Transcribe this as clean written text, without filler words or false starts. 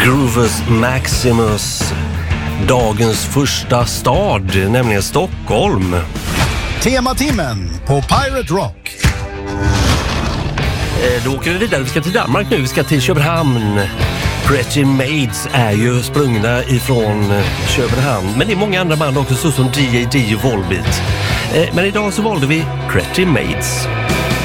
Groovus Maximus. Dagens första stad, nämligen Stockholm. Tematimmen på Pirate Rock. Då åker vi vidare. Vi ska till Danmark nu. Vi ska till Köpenhamn. Pretty Maids är ju sprungna ifrån Köpenhamn. Men det är många andra band också, så som D.A.D. och Volbeat. Men idag så valde vi Pretty Maids.